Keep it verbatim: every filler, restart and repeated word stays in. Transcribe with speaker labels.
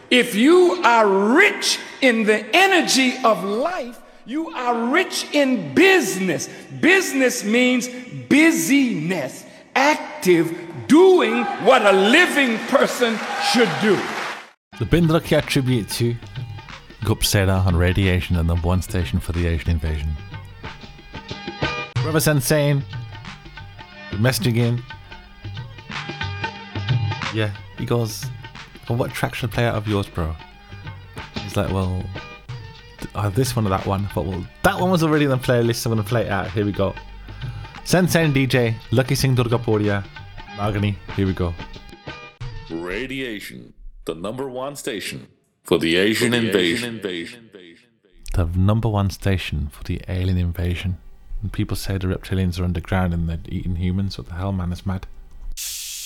Speaker 1: If you are rich in the energy of life, you are rich in business. Business means busyness, active, doing what a living person should do.
Speaker 2: The Bindra tribute to Gupseda on Radiation, the number one station for the Asian invasion. Brother Sensei, messaging in. Yeah, he goes, well, what track should I play out of yours, bro? He's like, well, either this one or that one. I thought, well, that one was already on the playlist, so I'm going to play it out. Here we go. Sensei and D J, Lucky Singh Durgapuria, Magani, here we go.
Speaker 3: Radiation, the number one station for the Asian, for the invasion. Asian invasion.
Speaker 2: The number one station for the alien invasion. And people say the reptilians are underground and they're eating humans. What the hell, man? It's mad.